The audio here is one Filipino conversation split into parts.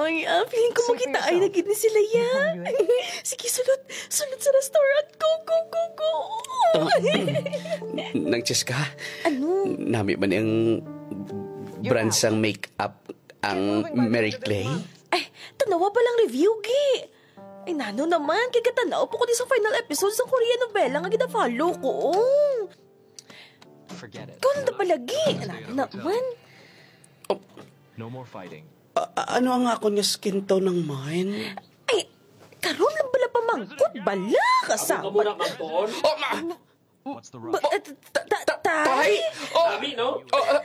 Ay, feeling ko makita ay naging ni sila yan. Sige, sunod sa restaurant. Go, go, go, go. Nang Cheska, Ano? nami ba niyang brand sang make-up ang Mary Clay? Ay, tanawa pa lang review, Gi. Ay, nano naman, kaya katanaw po ko din sa final episode sa Korean novela nga gina-follow ko. Forget it. Ikaw na palagi. Ano naman? No more fighting. Ano ang ako niya skin tone ng mine? Ay, karon lang bala pamangkot. Bala, kasama. Ako muna, Mampon. What's the rush? Tay? Nami, no?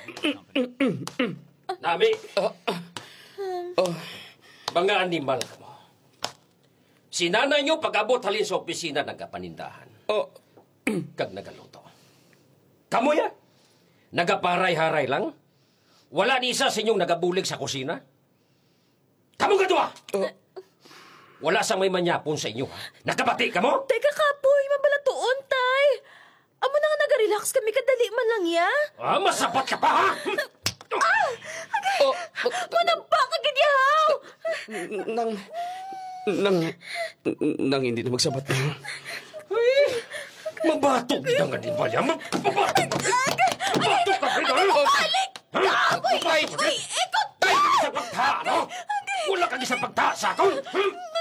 Nami. Mga animal ka mo. Si nanay nyo pag-abot halin sa opisina nagapanindahan. Kag nagaluto. Kamu ya? Nagaparay-haray lang? Wala ni isa sa inyong nagabulig sa kusina? Kamu ka doa! Wala sang may manyapon sa inyo, ha? Nakabati ka mo? Teka, kapoy, mabalatuon, tay. Amo na nga naga-relax kami, kadali man lang ya. Masapat ka pa, ha? Munang pa kagadiyaw! Nang hindi na magsabat na. Mabatog na nga din ba yan? Mabatog ka rin, ha? Balik! Kapoy! Uy, ikot! Tayo ka sa pagtaha, no? Wala kang isang pagtaha sa akin?